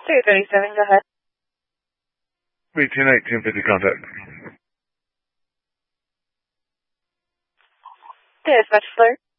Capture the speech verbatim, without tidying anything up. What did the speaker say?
two thirty-seven, go ahead. three ten eight, ten fifty contact. Dispatch Fleur.